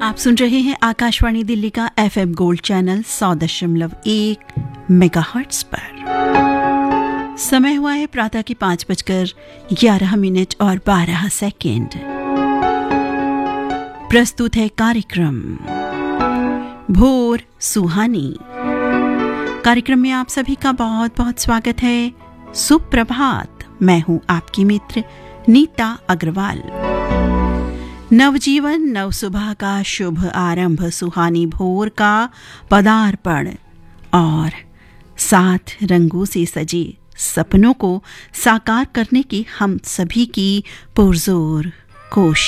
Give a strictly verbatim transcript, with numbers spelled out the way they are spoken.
आप सुन रहे हैं आकाशवाणी दिल्ली का एफएम गोल्ड चैनल सौ दशमलव एक मेगाहर्ट्ज पर। समय हुआ है प्रातः की पांच बजकर ग्यारह मिनट और बारह सेकेंड। प्रस्तुत है कार्यक्रम भोर सुहानी। कार्यक्रम में आप सभी का बहुत बहुत स्वागत है। सुप्रभात। मैं हूं आपकी मित्र नीता अग्रवाल। नवजीवन नव सुबह का शुभ आरंभ, सुहानी भोर का पदार्पण और सात रंगों से सजे सपनों को साकार करने की हम सभी की पुरजोर कोशिश।